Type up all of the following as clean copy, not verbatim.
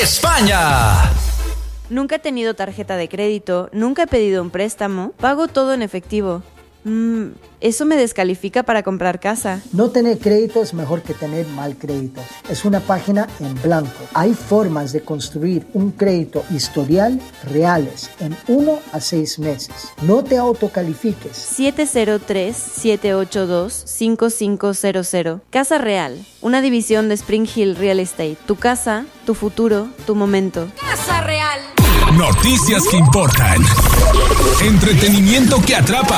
España. Nunca he tenido tarjeta de crédito, nunca he pedido un préstamo, pago todo en efectivo. Eso me descalifica para comprar casa. No tener crédito es mejor que tener mal crédito. Es una página en blanco. Hay formas de construir un crédito historial reales en 1 a 6 meses. No te autocalifiques. 703-782-5500. Casa Real, una división de Spring Hill Real Estate. Tu casa, tu futuro, tu momento. Casa Real. Noticias que importan. Entretenimiento que atrapa.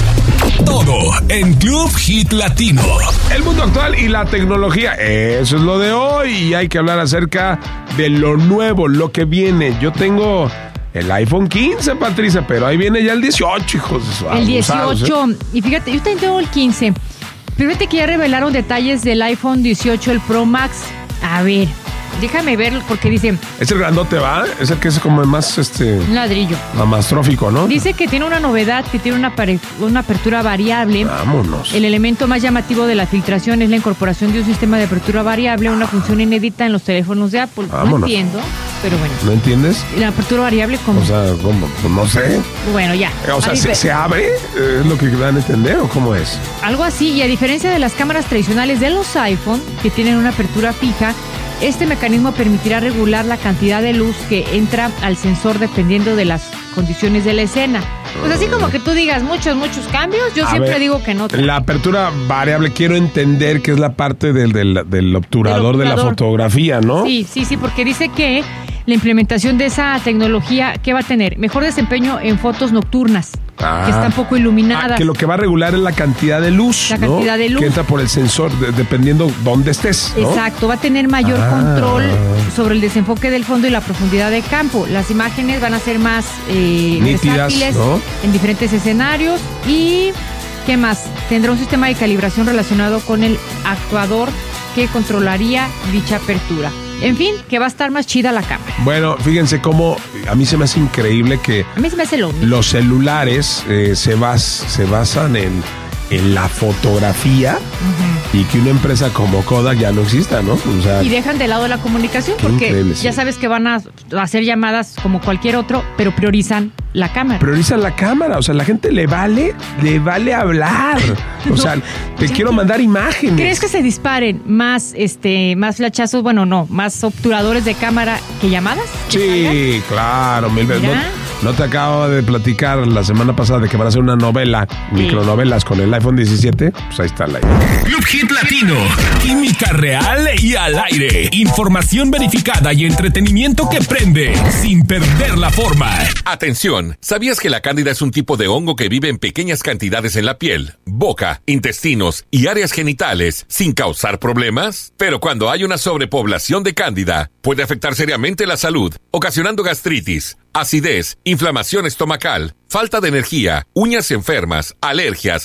Todo en Club Hit Latino. El mundo actual y la tecnología, eso es lo de hoy. Y hay que hablar acerca de lo nuevo, lo que viene. Yo tengo el iPhone 15, Patricia, pero ahí viene ya el 18, hijos de su El 18, y fíjate, yo también tengo el 15. Pero fíjate que ya revelaron detalles del iPhone 18, el Pro Max. A ver, déjame verlo porque dice... Es el grandote, ¿va? Es el que es como más, un ladrillo. Amastrófico, ¿no? Dice que tiene una novedad, que tiene una apertura variable. Vámonos. El elemento más llamativo de la filtración es la incorporación de un sistema de apertura variable, una función inédita en los teléfonos de Apple. Vámonos. No entiendo, pero bueno. ¿No entiendes? La apertura variable, ¿cómo? O sea, ¿cómo? Pues no sé. Bueno, ya. O sea, ¿se abre? ¿Es lo que dan a entender o cómo es? Algo así, y a diferencia de las cámaras tradicionales de los iPhone, que tienen una apertura fija, este mecanismo permitirá regular la cantidad de luz que entra al sensor dependiendo de las condiciones de la escena. Pues así como que tú digas muchos cambios, yo siempre digo que no. La apertura variable, quiero entender que es la parte del obturador de la fotografía, ¿no? Sí, porque dice que la implementación de esa tecnología, ¿qué va a tener? Mejor desempeño en fotos nocturnas. Que están poco iluminadas. Que lo que va a regular es la cantidad de luz. La cantidad de luz. Que entra por el sensor, dependiendo dónde estés, ¿no? Exacto, va a tener mayor control sobre el desenfoque del fondo y la profundidad de campo. Las imágenes van a ser más versátiles, ¿no? En diferentes escenarios. Y, ¿qué más? Tendrá un sistema de calibración relacionado con el actuador que controlaría dicha apertura. En fin, que va a estar más chida la cámara. Bueno, fíjense cómo a mí se me hace increíble que a mí se me hace lo mismo. Los celulares se basan en la fotografía, y que una empresa como Kodak ya no exista, ¿no? O sea, y dejan de lado la comunicación porque ya sabes que van a hacer llamadas como cualquier otro, pero priorizan la cámara. Priorizan la cámara, o sea, la gente le vale hablar. O sea, te quiero mandar imágenes. ¿Crees que se disparen más flachazos, más obturadores de cámara que llamadas? Sí, claro, mil veces. No te acabo de platicar la semana pasada de que van a hacer una novela, micronovelas con el iPhone 17, pues ahí está la idea. Club Hit Latino, química real y al aire, información verificada y entretenimiento que prende, sin perder la forma. Atención, ¿sabías que la cándida es un tipo de hongo que vive en pequeñas cantidades en la piel, boca, intestinos y áreas genitales sin causar problemas? Pero cuando hay una sobrepoblación de cándida, puede afectar seriamente la salud, ocasionando gastritis, acidez, inflamación estomacal, falta de energía, uñas enfermas, alergias,